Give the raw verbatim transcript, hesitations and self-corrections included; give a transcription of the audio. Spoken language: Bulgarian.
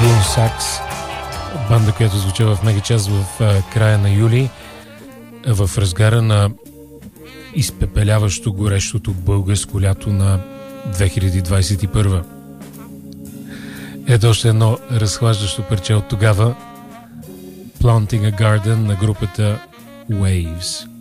Сакс, банда, която звуча в мегачас в а, края на юли, в разгара на изпепеляващо горещото българско лято на две хиляди двадесет и първа. Ето още едно разхлаждащо парче от тогава, Planting a Garden на групата Waves.